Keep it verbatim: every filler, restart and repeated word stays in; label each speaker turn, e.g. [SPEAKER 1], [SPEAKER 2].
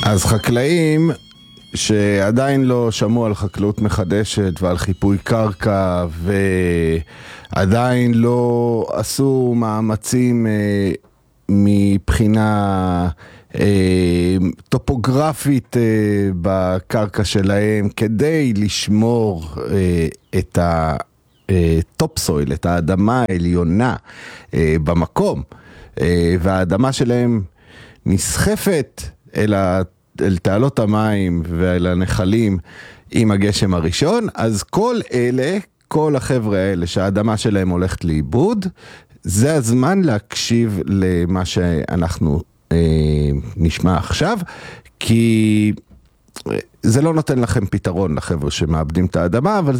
[SPEAKER 1] אז חקלאים שעדיין לא שמעו על חקלאות מחדשת ועל חיפוי קרקע ועדיין לא עשו מאמצים אה, מבחינה אה, טופוגרפית אה, בקרקע שלהם כדי לשמור אה, את הטופ סויל, את האדמה העליונה אה, במקום, אה, והאדמה שלהם נסחפת אל ה... אל תעלות המים ואל הנחלים עם הגשם הראשון, אז כל אלה, כל החבר'ה האלה שהאדמה שלהם הולכת לאיבוד, זה הזמן להקשיב למה שאנחנו אה, נשמע עכשיו, כי זה לא נותן לכם פתרון לחבר'ה שמאבדים את האדמה, אבל זה